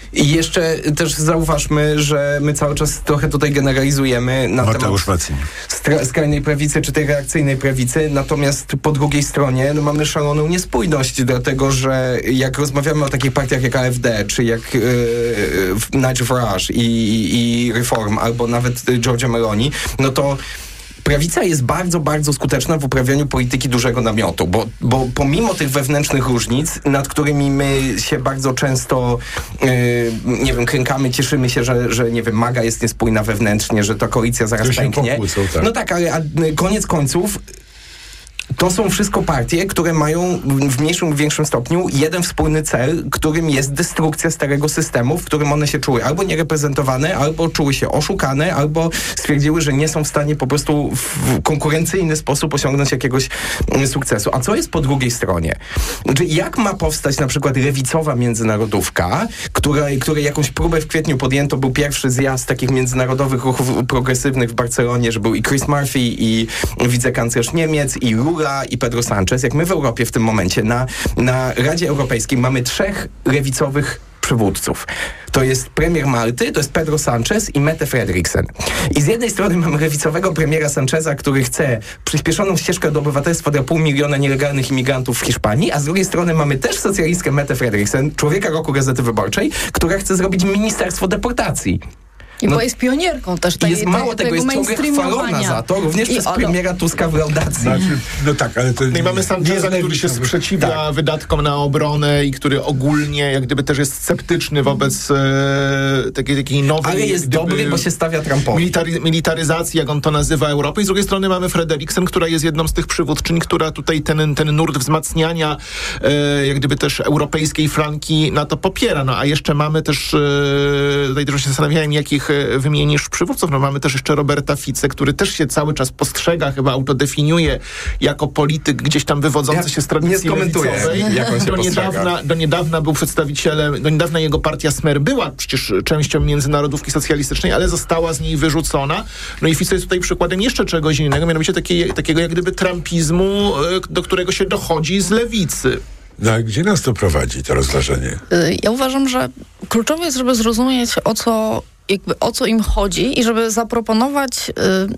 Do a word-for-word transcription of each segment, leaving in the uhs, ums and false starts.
I jeszcze też zauważmy, że my cały czas trochę tutaj generalizujemy na Mateusz temat skra- skrajnej prawicy czy tej reakcyjnej prawicy, natomiast po drugiej stronie no, mamy szaloną niespójność, dlatego że jak rozmawiamy o takich partiach jak A F D, czy jak yy, Nigel Farage i, i Reform, albo nawet Giorgia Meloni, no to prawica jest bardzo, bardzo skuteczna w uprawianiu polityki dużego namiotu, bo, bo pomimo tych wewnętrznych różnic, nad którymi my się bardzo często, yy, nie wiem, krękamy, cieszymy się, że, że nie wiem, MAGA jest niespójna wewnętrznie, że ta koalicja zaraz pęknie. Pokłócą, tak. No tak, ale a, koniec końców to są wszystko partie, które mają w mniejszym lub większym stopniu jeden wspólny cel, którym jest destrukcja starego systemu, w którym one się czuły albo niereprezentowane, albo czuły się oszukane, albo stwierdziły, że nie są w stanie po prostu w konkurencyjny sposób osiągnąć jakiegoś sukcesu. A co jest po drugiej stronie? Znaczy, jak ma powstać na przykład lewicowa międzynarodówka, której, której jakąś próbę w kwietniu podjęto, był pierwszy zjazd takich międzynarodowych ruchów progresywnych w Barcelonie, że był i Chris Murphy, i wicekanclerz Niemiec, i Lula, i Pedro Sanchez. Jak my w Europie w tym momencie na, na Radzie Europejskiej mamy trzech lewicowych przywódców. To jest premier Malty, to jest Pedro Sanchez i Mette Frederiksen. I z jednej strony mamy lewicowego premiera Sancheza, który chce przyspieszoną ścieżkę do obywatelstwa dla pół miliona nielegalnych imigrantów w Hiszpanii, a z drugiej strony mamy też socjalistkę Mette Frederiksen, człowieka roku Gazety Wyborczej, która chce zrobić ministerstwo deportacji. I no, bo jest pionierką też tej, jest mało tej, tego, jest ciągle chwalona za to, również I przez premiera Tuska w laudacji. Znaczy, no tak, ale to no i mamy Sancheza, który się sprzeciwia tak. wydatkom na obronę i który ogólnie jak gdyby też jest sceptyczny wobec e, takiej, takiej nowej... Ale jest gdyby, dobry, bo się stawia Trumpowi. Military, militaryzacji, jak on to nazywa, Europy. I z drugiej strony mamy Frederiksen, która jest jedną z tych przywódczyń, która tutaj ten, ten nurt wzmacniania e, jak gdyby też europejskiej flanki na to popiera. No a jeszcze mamy też, e, tutaj też się zastanawiałem, jakich wymienisz przywódców. No mamy też jeszcze Roberta Fice, który też się cały czas postrzega, chyba autodefiniuje jako polityk gdzieś tam wywodzący ja się z tradycji lewicowej. Jak on się do, niedawna, do niedawna był przedstawicielem, do niedawna jego partia Smer była przecież częścią międzynarodówki socjalistycznej, ale została z niej wyrzucona. No i Fice jest tutaj przykładem jeszcze czegoś innego, mianowicie takiej, takiego jak gdyby trumpizmu, do którego się dochodzi z lewicy. No a gdzie nas to prowadzi, to rozważenie? Ja uważam, że kluczowe jest, żeby zrozumieć, o co jakby o co im chodzi i żeby zaproponować...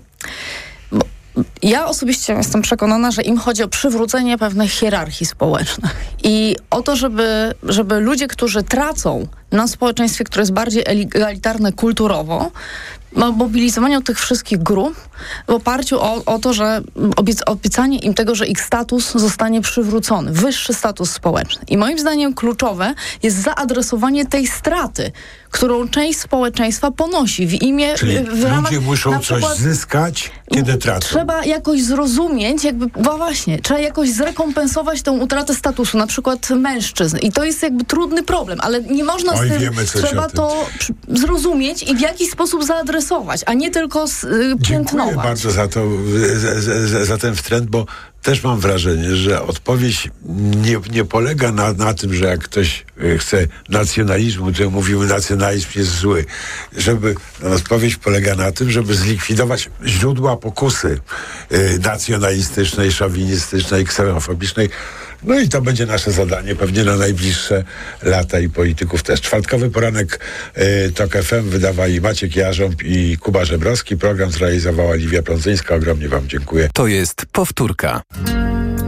Yy, ja osobiście jestem przekonana, że im chodzi o przywrócenie pewnych hierarchii społecznych i o to, żeby, żeby ludzie, którzy tracą na społeczeństwie, które jest bardziej egalitarne kulturowo, mobilizowaniu tych wszystkich grup w oparciu o, o to, że obiec, obiecanie im tego, że ich status zostanie przywrócony, wyższy status społeczny. I moim zdaniem kluczowe jest zaadresowanie tej straty, którą część społeczeństwa ponosi w imię... Czyli w ramach, ludzie muszą przykład, coś zyskać, kiedy tracą. Trzeba jakoś zrozumieć, jakby, no właśnie, trzeba jakoś zrekompensować tę utratę statusu, na przykład mężczyzn. I to jest jakby trudny problem, ale nie można Oj, z tym... wiemy coś Trzeba to zrozumieć i w jakiś sposób zaadresować, a nie tylko z, y, piętnować. Dziękuję bardzo za to, za, za, za ten wtręt, bo też mam wrażenie, że odpowiedź nie, nie polega na, na tym, że jak ktoś chce nacjonalizmu, to mówimy, nacjonalizm jest zły. Żeby, no, odpowiedź polega na tym, żeby zlikwidować źródła pokusy y, nacjonalistycznej, szowinistycznej, ksenofobicznej. No i to będzie nasze zadanie pewnie na najbliższe lata i polityków też. Czwartkowy poranek y, TOK F M wydawali Maciek Jarząb i Kuba Żebrowski. Program zrealizowała Liwia Plądzyńska. Ogromnie wam dziękuję. To jest powtórka.